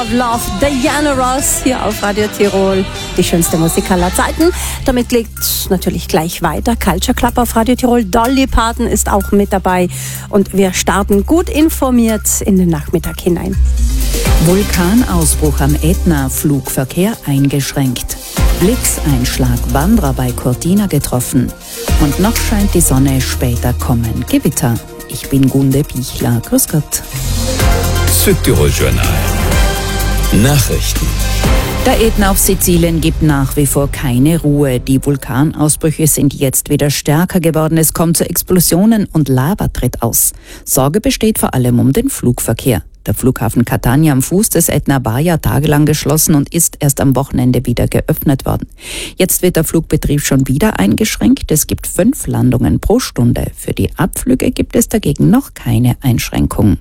Love, Diana Ross hier auf Radio Tirol. Die schönste Musik aller Zeiten. Damit geht's natürlich gleich weiter. Culture Club auf Radio Tirol. Dolly Parton ist auch mit dabei. Und wir starten gut informiert in den Nachmittag hinein. Vulkanausbruch am Ätna, Flugverkehr eingeschränkt. Blitzeinschlag, Wanderer bei Cortina getroffen. Und noch scheint die Sonne, später kommen Gewitter. Ich bin Gunde Pichler. Grüß Gott. Südtirol Journal. Nachrichten. Der Ätna auf Sizilien gibt nach wie vor keine Ruhe. Die Vulkanausbrüche sind jetzt wieder stärker geworden. Es kommt zu Explosionen und Lava tritt aus. Sorge besteht vor allem um den Flugverkehr. Der Flughafen Catania am Fuß des Ätna war ja tagelang geschlossen und ist erst am Wochenende wieder geöffnet worden. Jetzt wird der Flugbetrieb schon wieder eingeschränkt. Es gibt 5 Landungen pro Stunde. Für die Abflüge gibt es dagegen noch keine Einschränkung.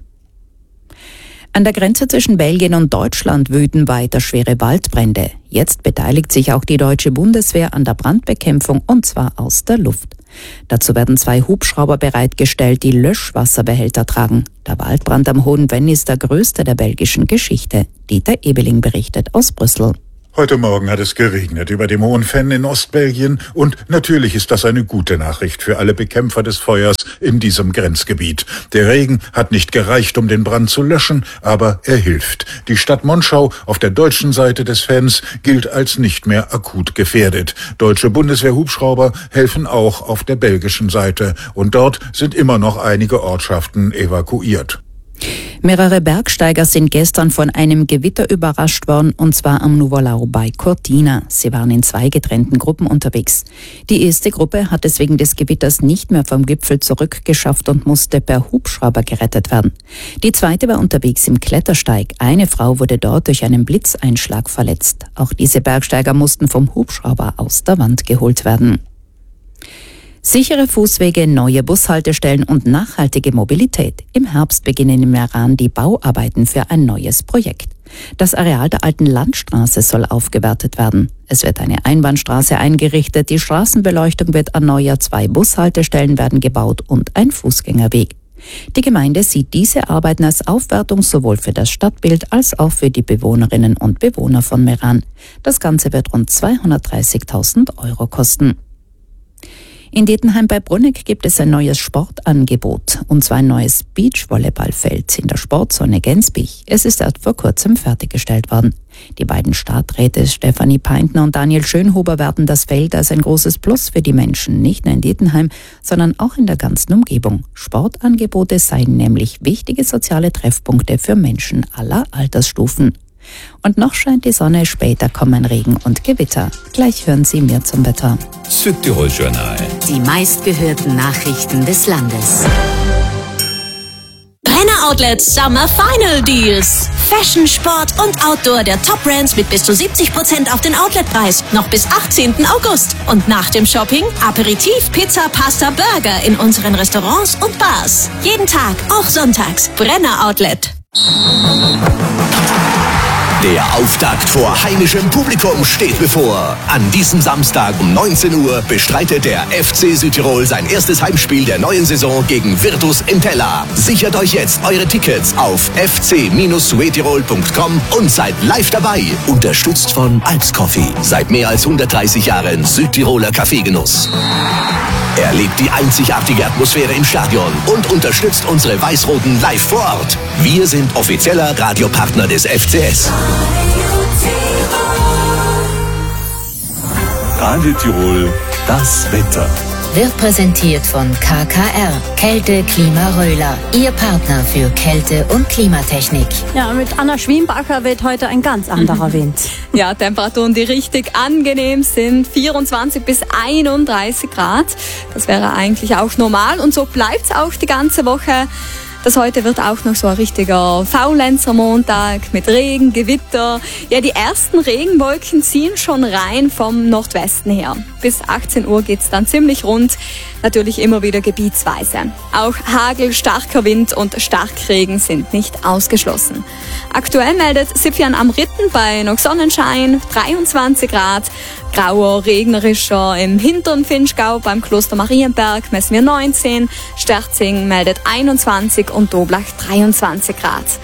An der Grenze zwischen Belgien und Deutschland wüten weiter schwere Waldbrände. Jetzt beteiligt sich auch die deutsche Bundeswehr an der Brandbekämpfung, und zwar aus der Luft. Dazu werden 2 Hubschrauber bereitgestellt, die Löschwasserbehälter tragen. Der Waldbrand am Hohen Venn ist der größte der belgischen Geschichte. Dieter Ebeling berichtet aus Brüssel. Heute Morgen hat es geregnet über dem Hohen Venn in Ostbelgien und natürlich ist das eine gute Nachricht für alle Bekämpfer des Feuers in diesem Grenzgebiet. Der Regen hat nicht gereicht, um den Brand zu löschen, aber er hilft. Die Stadt Monschau auf der deutschen Seite des Venns gilt als nicht mehr akut gefährdet. Deutsche Bundeswehr-Hubschrauber helfen auch auf der belgischen Seite und dort sind immer noch einige Ortschaften evakuiert. Mehrere Bergsteiger sind gestern von einem Gewitter überrascht worden, und zwar am Nuvolao bei Cortina. Sie waren in 2 getrennten Gruppen unterwegs. Die erste Gruppe hat es wegen des Gewitters nicht mehr vom Gipfel zurückgeschafft und musste per Hubschrauber gerettet werden. Die zweite war unterwegs im Klettersteig. Eine Frau wurde dort durch einen Blitzeinschlag verletzt. Auch diese Bergsteiger mussten vom Hubschrauber aus der Wand geholt werden. Sichere Fußwege, neue Bushaltestellen und nachhaltige Mobilität. Im Herbst beginnen im Meran die Bauarbeiten für ein neues Projekt. Das Areal der alten Landstraße soll aufgewertet werden. Es wird eine Einbahnstraße eingerichtet, die Straßenbeleuchtung wird erneuert, 2 Bushaltestellen werden gebaut und ein Fußgängerweg. Die Gemeinde sieht diese Arbeiten als Aufwertung sowohl für das Stadtbild als auch für die Bewohnerinnen und Bewohner von Meran. Das Ganze wird rund 230.000 € kosten. In Detenheim bei Brunneck gibt es ein neues Sportangebot, und zwar ein neues Beachvolleyballfeld in der Sportzone Gensbich. Es ist erst vor kurzem fertiggestellt worden. Die beiden Stadträte Stefanie Peintner und Daniel Schönhuber werten das Feld als ein großes Plus für die Menschen, nicht nur in Detenheim, sondern auch in der ganzen Umgebung. Sportangebote seien nämlich wichtige soziale Treffpunkte für Menschen aller Altersstufen. Und noch scheint die Sonne, später kommen Regen und Gewitter. Gleich hören Sie mehr zum Wetter. Südtirol Journal. Die meistgehörten Nachrichten des Landes. Brenner Outlet Summer Final Deals. Fashion, Sport und Outdoor der Top-Brands mit bis zu 70% auf den Outletpreis. Noch bis 18. August. Und nach dem Shopping Aperitif, Pizza, Pasta, Burger in unseren Restaurants und Bars. Jeden Tag, auch sonntags. Brenner Outlet. Der Auftakt vor heimischem Publikum steht bevor. An diesem Samstag um 19 Uhr bestreitet der FC Südtirol sein erstes Heimspiel der neuen Saison gegen Virtus Entella. Sichert euch jetzt eure Tickets auf fc-suetirol.com und seid live dabei. Unterstützt von Alps Coffee. Seit mehr als 130 Jahren Südtiroler Kaffeegenuss. Erlebt die einzigartige Atmosphäre im Stadion und unterstützt unsere Weiß-Roten live vor Ort. Wir sind offizieller Radiopartner des FCS. Radio Tirol, das Wetter. Wird präsentiert von KKR, Kälte Klima Röhler, Ihr Partner für Kälte- und Klimatechnik. Ja, mit Anna Schwiembacher weht heute ein ganz anderer Wind. Ja, Temperaturen, die richtig angenehm sind, 24 bis 31 Grad. Das wäre eigentlich auch normal und so bleibt's auch die ganze Woche. Das heute wird auch noch so ein richtiger Faulenzer-Montag mit Regen, Gewitter. Ja, die ersten Regenwolken ziehen schon rein vom Nordwesten her. Bis 18 Uhr geht's dann ziemlich rund, natürlich immer wieder gebietsweise. Auch Hagel, starker Wind und Starkregen sind nicht ausgeschlossen. Aktuell meldet Sipfian am Ritten bei noch Sonnenschein, 23 Grad. Grauer, regnerischer im hinteren Finchgau beim Kloster Marienberg messen wir 19, Sterzing meldet 21 und Doblach 23 Grad.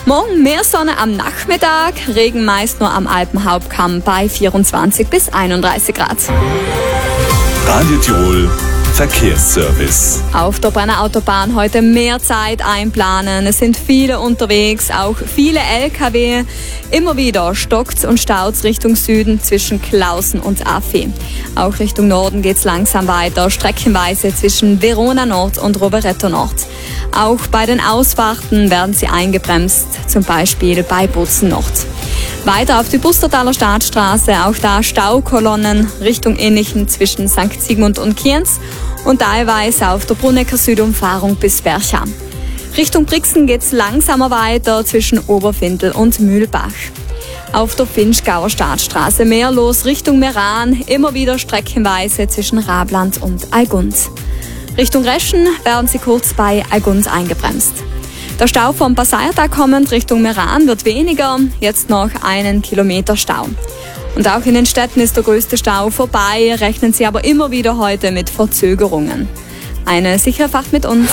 Morgen mehr Sonne am Nachmittag, Regen meist nur am Alpenhauptkamm bei 24 bis 31 Grad. Radio Tirol Verkehrsservice. Auf der Brenner Autobahn heute mehr Zeit einplanen. Es sind viele unterwegs, auch viele LKW. Immer wieder stockt's und staut's Richtung Süden zwischen Klausen und Affi. Auch Richtung Norden geht's langsam weiter, streckenweise zwischen Verona Nord und Rovereto Nord. Auch bei den Ausfahrten werden sie eingebremst, zum Beispiel bei Bozen Nord. Weiter auf die Bustertaler Staatsstraße, auch da Staukolonnen Richtung Innichen zwischen St. Sigmund und Kienz und teilweise auf der Brunnecker Südumfahrung bis Bercham. Richtung Brixen geht's langsamer weiter zwischen Oberfindel und Mühlbach. Auf der Finchgauer Staatsstraße mehr los Richtung Meran, immer wieder streckenweise zwischen Rabland und Algund. Richtung Reschen werden sie kurz bei Algund eingebremst. Der Stau vom Passaiertag kommend Richtung Meran wird weniger, jetzt noch 1 Kilometer Stau. Und auch in den Städten ist der größte Stau vorbei, rechnen sie aber immer wieder heute mit Verzögerungen. Eine sichere Fahrt mit uns.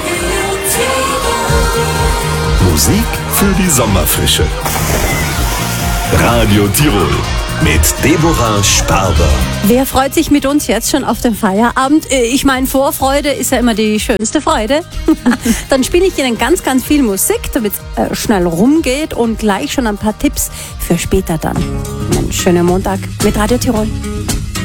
Musik für die Sommerfrische. Radio Tirol mit Deborah Sparber. Wer freut sich mit uns jetzt schon auf den Feierabend? Ich meine, Vorfreude ist ja immer die schönste Freude. Dann spiele ich Ihnen ganz, ganz viel Musik, damit es schnell rumgeht und gleich schon ein paar Tipps für später dann. Einen schönen Montag mit Radio Tirol.